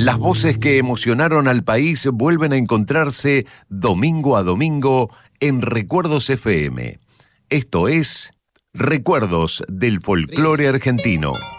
Las voces que emocionaron al país vuelven a encontrarse domingo a domingo en Recuerdos FM. Esto es Recuerdos del Folclore Argentino.